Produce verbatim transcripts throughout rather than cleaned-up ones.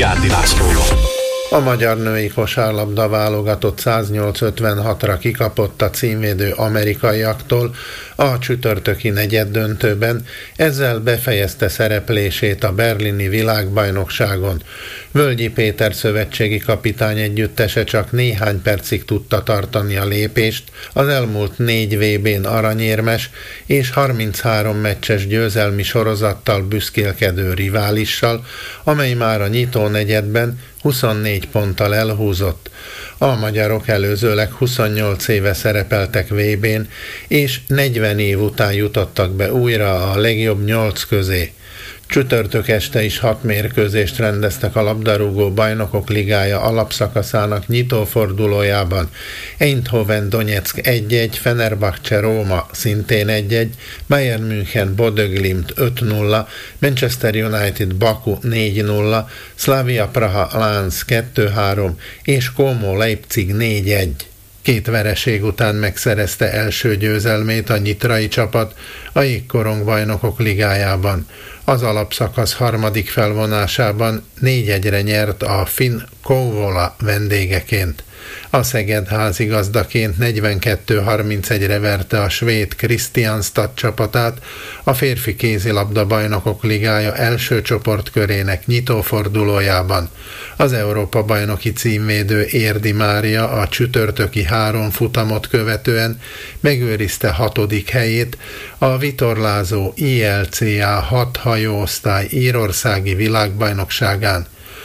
Szilágyi Lászlóról. A magyar női kosárlabda válogatott száznyolc ötvenhatra kikapott a címvédő amerikaiaktól a csütörtöki negyeddöntőben, ezzel befejezte szereplését a berlini világbajnokságon. Völgyi Péter szövetségi kapitány együttese csak néhány percig tudta tartani a lépést az elmúlt négy vé bén aranyérmes és harminchárom meccses győzelmi sorozattal büszkélkedő riválissal, amely már a nyitó negyedben huszonnégy ponttal elhúzott. A magyarok előzőleg huszonnyolc éve szerepeltek vé bén, és negyven év után jutottak be újra a legjobb nyolc közé. Csütörtök este is hat mérkőzést rendeztek a labdarúgó bajnokok ligája alapszakaszának nyitófordulójában. Eindhoven Donetsk egy egy, Fenerbahce Róma szintén egy egy, Bayern München Bodø Glimt öt nulla, Manchester United Baku négy nulla, Slavia Praha Lens kettő három és Como Leipzig négy egy. Két vereség után megszerezte első győzelmét a nyitrai csapat a Jégkorong Bajnokok ligájában. Az alapszakasz harmadik felvonásában négy egyre nyert a finn Kouvola vendégeként. A Szeged házigazdaként negyvenkettő harmincegyre verte a svéd Kristianstad csapatát a férfi kézilabda bajnokok ligája első csoportkörének nyitófordulójában. Az Európa bajnoki címvédő Érdi Mária a csütörtöki három futamot követően megőrizte hatodik helyét a vitorlázó i el cé á hat hajóosztály írországi világbajnokságán.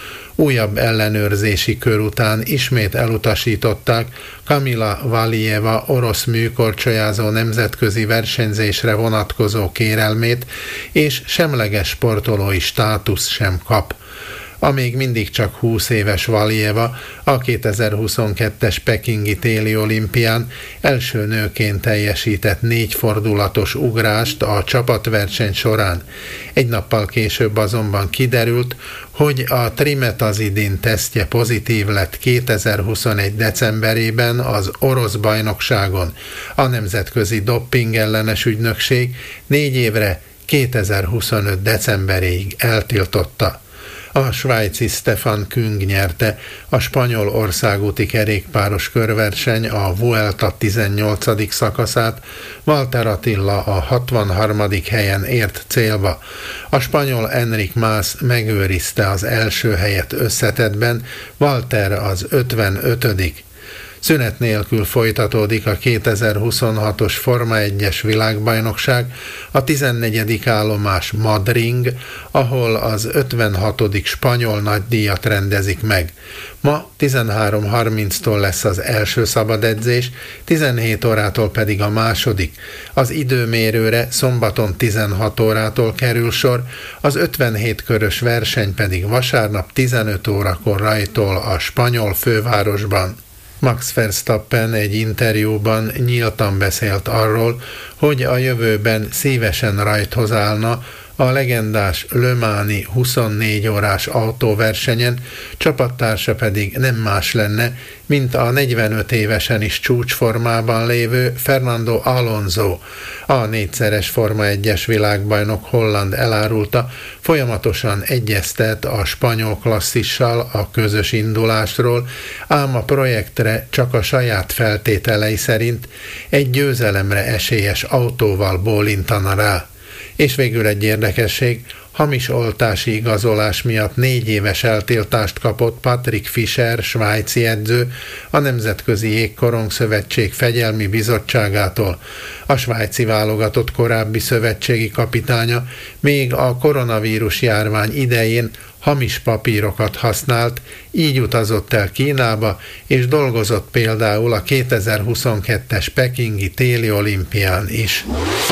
Újabb ellenőrzési kör után ismét elutasították Kamila Valieva orosz műkorcsolyázó nemzetközi versenyzésre vonatkozó kérelmét, és semleges sportolói státusz sem kap. A még mindig csak húsz éves Valieva a kétezer-huszonkettes pekingi téli olimpián első nőként teljesített négy fordulatos ugrást a csapatverseny során. Egy nappal később azonban kiderült, hogy a trimetazidin tesztje pozitív lett kétezer-huszonegy decemberében az orosz bajnokságon. A Nemzetközi Dopping Ellenes Ügynökség négy évre kétezer-huszonöt decemberéig eltiltotta. A svájci Stefan Küng nyerte a spanyol országúti kerékpáros körverseny a Vuelta tizennyolcadik szakaszát, Walter Attila a hatvanharmadik helyen ért célba. A spanyol Enric Mas megőrizte az első helyet összetettben, Walter az ötvenötödik Szünet nélkül folytatódik a kétezer-huszonhatos Forma egyes világbajnokság, a tizennegyedik állomás Madring, ahol az ötvenhatodik spanyol nagydíjat rendezik meg. Ma tizenhárom harminctól lesz az első szabadedzés, tizenhét órától pedig a második. Az időmérőre szombaton tizenhat órától kerül sor, az ötvenhét körös verseny pedig vasárnap tizenöt órakor rajtol a spanyol fővárosban. Max Verstappen egy interjúban nyíltan beszélt arról, hogy a jövőben szívesen rajthoz állna a legendás Le Mans-i huszonnégy órás autóversenyen, csapattársa pedig nem más lenne, mint a negyvenöt évesen is csúcsformában lévő Fernando Alonso. A négyszeres Forma egyes világbajnok holland elárulta, folyamatosan egyeztet a spanyol klasszissal a közös indulásról, ám a projektre csak a saját feltételei szerint egy győzelemre esélyes autóval bólintana rá. És végül egy érdekesség, hamis oltási igazolás miatt négy éves eltiltást kapott Patrick Fischer, svájci edző, a Nemzetközi Jégkorong Szövetség Fegyelmi Bizottságától. A svájci válogatott korábbi szövetségi kapitánya még a koronavírus járvány idején hamis papírokat használt, így utazott el Kínába, és dolgozott például a kétezer-huszonkettes pekingi téli olimpián is.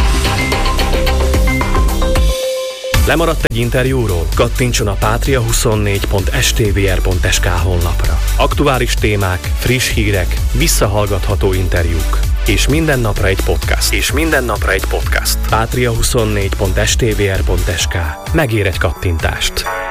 Lemaradt egy interjúról? Kattintson a patria huszonnégy pont s t v r pont s k honlapra. Aktuális témák, friss hírek, visszahallgatható interjúk. És minden napra egy podcast. És minden napra egy podcast. patria huszonnégy pont s t v r pont s k. Megér egy kattintást.